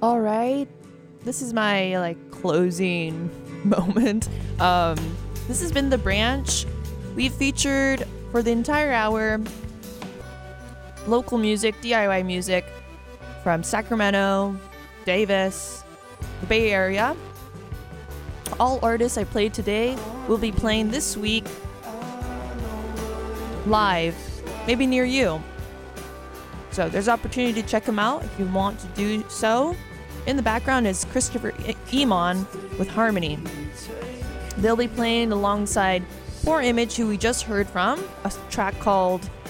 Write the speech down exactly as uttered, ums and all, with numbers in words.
All right. This is my like closing moment. Um, this has been The Branch. We've featured for the entire hour local music, D I Y music from Sacramento, Davis, the Bay Area. All artists I played today will be playing this week live, maybe near you. So there's opportunity to check them out if you want to do so. In the background is Christopher Iman with Harmony. They'll be playing alongside Poor Image, who we just heard from, a track called